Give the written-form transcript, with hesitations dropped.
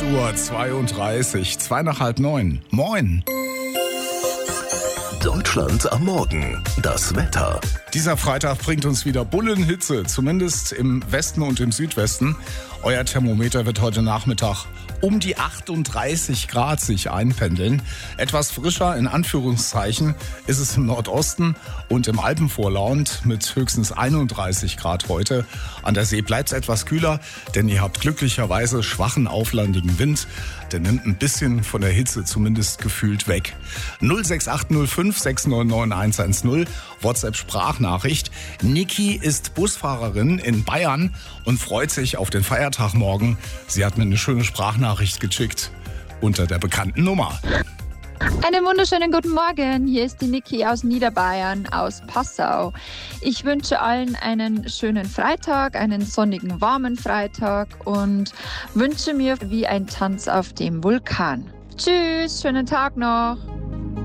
6:32, 2 nach halb 9. Moin. Deutschland am Morgen. Das Wetter. Dieser Freitag bringt uns wieder Bullenhitze, zumindest im Westen und im Südwesten. Euer Thermometer wird heute Nachmittag um die 38 Grad sich einpendeln. Etwas frischer, in Anführungszeichen, ist es im Nordosten und im Alpenvorland mit höchstens 31 Grad heute. An der See bleibt es etwas kühler, denn ihr habt glücklicherweise schwachen, auflandigen Wind. Der nimmt ein bisschen von der Hitze zumindest gefühlt weg. 06805 699 110, WhatsApp-Sprachnachricht. Niki ist Busfahrerin in Bayern und freut sich auf den Feiertag morgen. Sie hat mir eine schöne Sprachnachricht geschickt unter der bekannten Nummer. Einen wunderschönen guten Morgen. Hier ist die Niki aus Niederbayern, aus Passau. Ich wünsche allen einen schönen Freitag, einen sonnigen, warmen Freitag und wünsche mir wie ein Tanz auf dem Vulkan. Tschüss, schönen Tag noch.